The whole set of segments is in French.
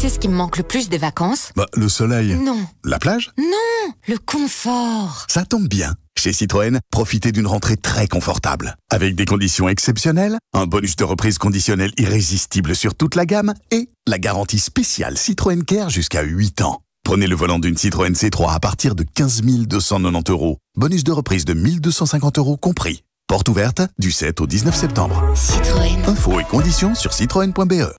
sais ce qui me manque le plus des vacances? Le soleil. Non. La plage? Non, le confort. Ça tombe bien. Chez Citroën, profitez d'une rentrée très confortable. Avec des conditions exceptionnelles, un bonus de reprise conditionnel irrésistible sur toute la gamme et la garantie spéciale Citroën Care jusqu'à 8 ans. Prenez le volant d'une Citroën C3 à partir de 15 290 €. Bonus de reprise de 1 250 € compris. Porte ouverte du 7 au 19 septembre. Citroën. Infos et conditions sur citroën.be.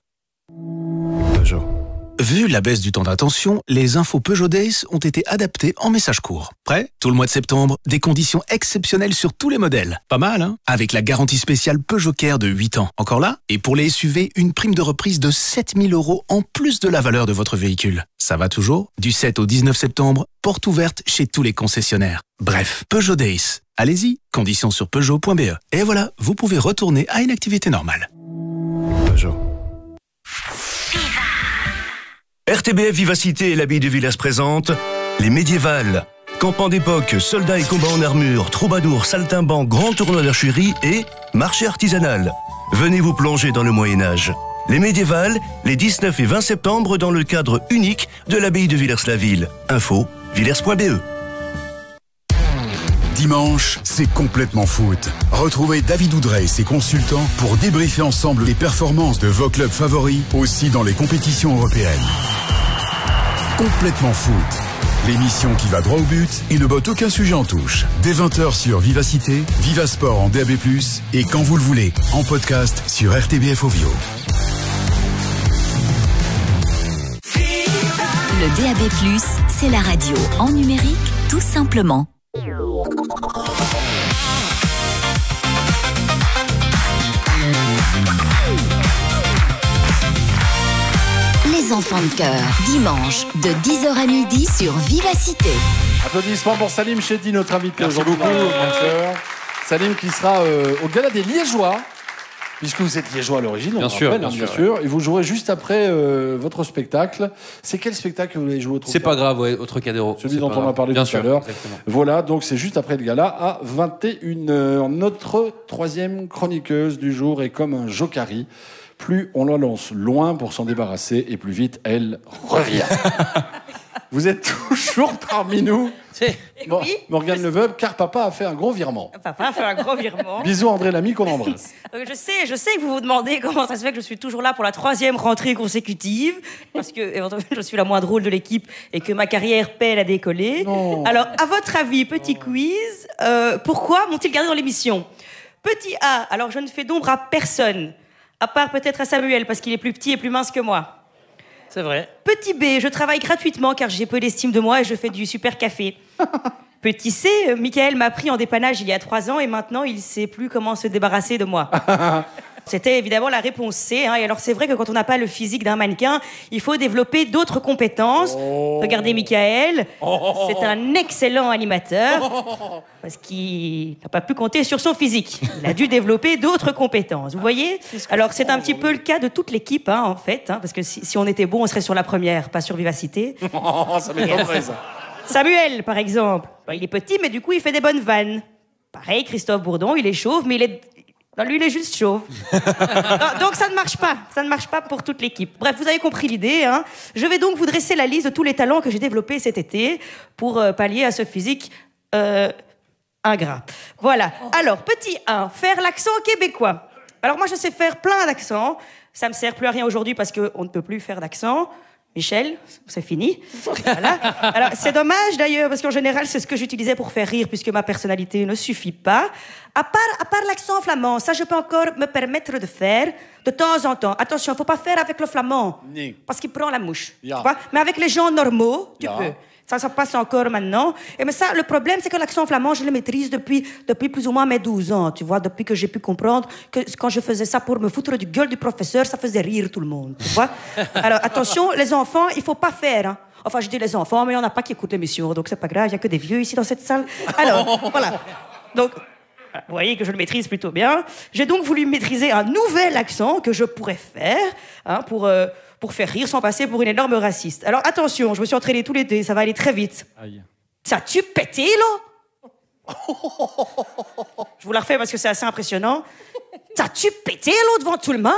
Vu la baisse du temps d'attention, les infos Peugeot Days ont été adaptées en message court. Prêt? Tout le mois de septembre, des conditions exceptionnelles sur tous les modèles. Pas mal, hein? Avec la garantie spéciale Peugeot Care de 8 ans. Encore là? Et pour les SUV, une prime de reprise de 7 000 € en plus de la valeur de votre véhicule. Ça va toujours? Du 7 au 19 septembre, porte ouverte chez tous les concessionnaires. Bref, Peugeot Days. Allez-y, conditions sur Peugeot.be. Et voilà, vous pouvez retourner à une activité normale. Peugeot. RTBF Vivacité et l'abbaye de Villers présente Les Médiévales. Campement d'époque, soldats et combats en armure, troubadours, saltimbanques, grand tournoi d'archerie et marché artisanal. Venez vous plonger dans le Moyen-Âge. Les Médiévales, les 19 et 20 septembre dans le cadre unique de l'abbaye de Villers-la-Ville. Info, villers.be. Dimanche, c'est complètement foot. Retrouvez David Oudrey et ses consultants pour débriefer ensemble les performances de vos clubs favoris, aussi dans les compétitions européennes. Complètement foot. L'émission qui va droit au but et ne botte aucun sujet en touche. Dès 20h sur Vivacité, Vivasport en DAB+, et quand vous le voulez, en podcast sur RTBF Ovio. Le DAB+, c'est la radio en numérique, tout simplement. Les enfants de cœur, dimanche de 10h à midi sur Vivacité. Applaudissements pour Salim Chedi, notre invité aujourd'hui. Merci beaucoup. Salim qui sera au Gala des Liégeois, puisque vous êtes Liégeois à l'origine, bien sûr. Et vous jouerez juste après votre spectacle. C'est quel spectacle que vous allez jouer au Trocadéro? C'est pas grave, ouais, au Trocadéro. Celui dont on a parlé tout à l'heure. Voilà, donc c'est juste après le gala à 21h. Notre troisième chroniqueuse du jour est comme un jokari. Plus on la lance loin pour s'en débarrasser, et plus vite elle revient. Vous êtes toujours parmi nous. Bon, oui. Morgane Leveuve, car papa a fait un gros virement. Papa a fait un gros virement. Bisous André Lamy qu'on embrasse. Je sais que vous vous demandez comment ça se fait que je suis toujours là pour la 3e rentrée consécutive, parce que éventuellement je suis la moins drôle de l'équipe et que ma carrière peine à décoller. Non. Alors, à votre avis, petit quiz, pourquoi m'ont-ils gardé dans l'émission? Petit A, alors je ne fais d'ombre à personne, à part peut-être à Samuel, parce qu'il est plus petit et plus mince que moi. C'est vrai. Petit B, je travaille gratuitement car j'ai peu d'estime de moi et je fais du super café. Petit C, Michael m'a pris en dépannage il y a 3 ans et maintenant il sait plus comment se débarrasser de moi. C'était évidemment la réponse C. Hein. Et alors c'est vrai que quand on n'a pas le physique d'un mannequin, il faut développer d'autres compétences. Regardez Michael, c'est un excellent animateur parce qu'il n'a pas pu compter sur son physique. Il a dû développer d'autres compétences. Vous voyez? Alors c'est un petit peu le cas de toute l'équipe, hein, en fait, hein, parce que si on était bon, on serait sur la première, pas sur Vivacité. Ça m'étonnerait ça. Samuel, par exemple, il est petit, mais du coup il fait des bonnes vannes. Pareil, Christophe Bourdon, il est chauve, mais lui, il est juste chauve. Donc, ça ne marche pas. Ça ne marche pas pour toute l'équipe. Bref, vous avez compris l'idée. Hein. Je vais donc vous dresser la liste de tous les talents que j'ai développés cet été pour pallier à ce physique ingrat. Voilà. Alors, petit 1, faire l'accent québécois. Alors, moi, je sais faire plein d'accents. Ça ne me sert plus à rien aujourd'hui parce qu'on ne peut plus faire d'accent. Michel, c'est fini. Voilà. Alors, c'est dommage d'ailleurs, parce qu'en général, c'est ce que j'utilisais pour faire rire, puisque ma personnalité ne suffit pas. À part l'accent flamand, ça, je peux encore me permettre de faire de temps en temps. Attention, il ne faut pas faire avec le flamand, parce qu'il prend la mouche. Tu vois? Mais avec les gens normaux, tu peux. Ça passe encore maintenant. Mais ça, le problème, c'est que l'accent flamand, je le maîtrise depuis plus ou moins mes 12 ans, tu vois, depuis que j'ai pu comprendre que quand je faisais ça pour me foutre du gueule du professeur, ça faisait rire tout le monde, tu vois. Alors, attention, les enfants, il faut pas faire, hein. Enfin, je dis les enfants, mais il n'y en a pas qui écoutent l'émission, donc c'est pas grave, il n'y a que des vieux ici dans cette salle. Alors, voilà. Donc, vous voyez que je le maîtrise plutôt bien. J'ai donc voulu maîtriser un nouvel accent que je pourrais faire, hein, pour faire rire sans passer pour une énorme raciste. Alors attention, je me suis entraîné tout l'été, ça va aller très vite. Aïe. Ça a-tu pété, là? Je vous la refais parce que c'est assez impressionnant. Ça a-tu pété, là, devant tout le monde?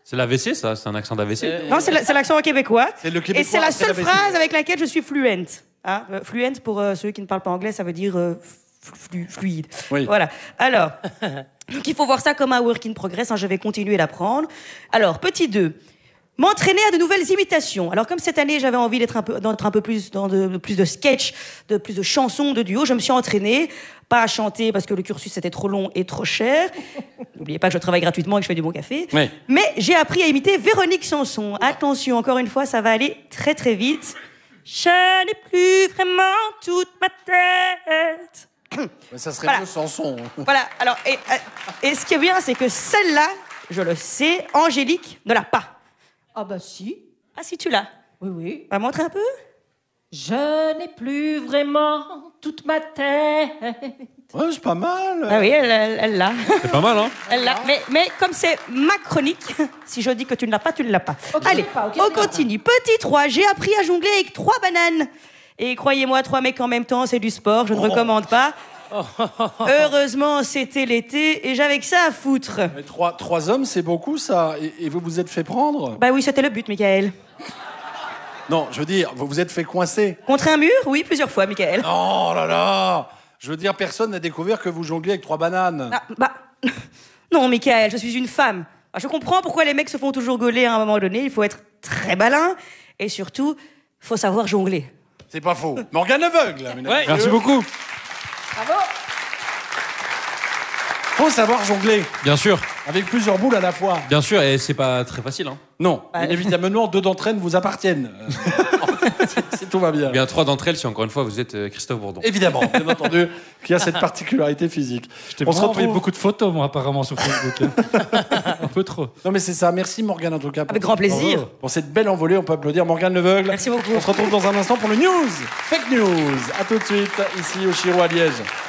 C'est l'AVC, ça? C'est un accent d'AVC? Non, c'est l'accent québécois. C'est le Et québécois, c'est la c'est seule l'AVC. phrase avec laquelle je suis fluent. Hein, fluent, pour ceux qui ne parlent pas anglais, ça veut dire fluide. Oui. Voilà. Alors, donc il faut voir ça comme un work in progress. Hein, je vais continuer d'apprendre. Alors, petit 2. M'entraîner à de nouvelles imitations. Alors, comme cette année, j'avais envie d'être un peu plus dans plus de sketch, de plus de chansons, de duos, je me suis entraînée. Pas à chanter parce que le cursus était trop long et trop cher. N'oubliez pas que je travaille gratuitement et que je fais du bon café. Oui. Mais j'ai appris à imiter Véronique Sanson. Attention, encore une fois, ça va aller très très vite. Je n'ai plus vraiment toute ma tête. Mais ça serait Voilà. mieux sans son. Voilà, alors, et ce qui est bien, c'est que celle-là, je le sais, Angélique ne l'a pas. Ah bah si. Ah, si tu l'as. Oui, oui. Va montrer un peu. Je n'ai plus vraiment toute ma tête. Ouais, c'est pas mal. Ah oui, elle l'a. C'est pas mal, hein? Elle l'a. Mais comme c'est ma chronique, si je dis que tu ne l'as pas, tu ne l'as pas. Ok, Allez, ok, on continue. Petit 3, j'ai appris à jongler avec 3 bananes. Et croyez-moi, 3 mecs en même temps, c'est du sport, je ne recommande pas. Heureusement, c'était l'été et j'avais que ça à foutre. Mais trois hommes, c'est beaucoup, ça. Et vous vous êtes fait prendre? Bah oui, c'était le but, Michael. Non, je veux dire, vous vous êtes fait coincer. Contre un mur? Oui, plusieurs fois, Michael. Oh là là! Je veux dire, personne n'a découvert que vous jongliez avec 3 bananes. Ah, bah... Non, Michael, je suis une femme. Ah, je comprends pourquoi les mecs se font toujours gauler à un moment donné. Il faut être très malin et surtout, faut savoir jongler. C'est pas faux. Morgane Aveugle. Ouais, merci beaucoup. Bravo. Faut savoir jongler Bien sûr, avec plusieurs boules à la fois. bien sûr, et c'est pas très facile, hein. Non, évidemment, 2 d'entre elles vous appartiennent. Si tout va bien. Bien 3 d'entre elles, si encore une fois vous êtes Christophe Bourdon. Évidemment, bien entendu, qui a cette particularité physique. On se retrouve beaucoup de photos, moi, apparemment, sur Facebook. Un peu trop. Non, mais c'est ça. Merci, Morgane, en tout cas. Avec grand plaisir. Pour cette belle envolée, on peut applaudir Morgane Leveugle. Merci beaucoup. On se retrouve dans un instant pour le news. Fake news. À tout de suite, ici au Chiro à Liège.